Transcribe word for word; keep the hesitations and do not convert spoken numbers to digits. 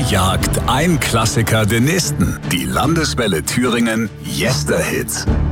jagt ein Klassiker den nächsten. Die Landeswelle Thüringen Yesterhits.